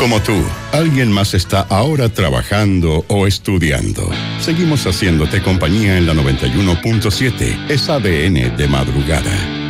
Como tú, alguien más está ahora trabajando o estudiando. Seguimos haciéndote compañía en la 91.7, es ADN de madrugada.